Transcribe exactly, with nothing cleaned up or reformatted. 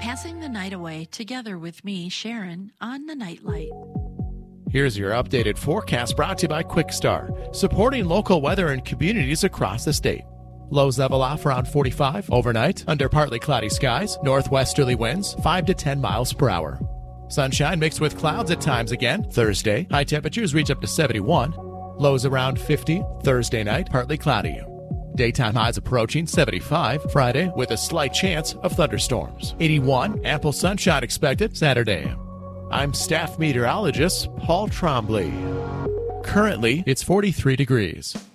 passing the night away together with me, Sharon, on the Nightlight. Here's your updated forecast brought to you by QuickStar, supporting local weather in communities across the state. Lows level off around forty-five overnight, under partly cloudy skies, northwesterly winds five to ten miles per hour. Sunshine mixed with clouds at times again Thursday. High temperatures reach up to seventy-one. Lows around fifty Thursday night, partly cloudy. Daytime highs approaching seventy-five Friday with a slight chance of thunderstorms. eighty-one, ample sunshine expected Saturday. I'm staff meteorologist Paul Trombley. Currently, it's forty-three degrees.